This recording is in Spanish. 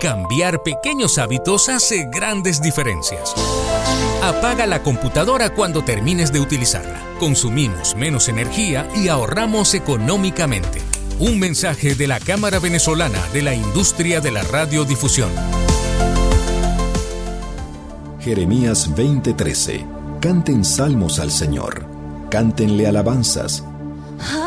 Cambiar pequeños hábitos hace grandes diferencias. Apaga la computadora cuando termines de utilizarla. Consumimos menos energía y ahorramos económicamente. Un mensaje de la Cámara Venezolana de la Industria de la Radiodifusión. Jeremías 20:13. Canten salmos al Señor. Cántenle alabanzas.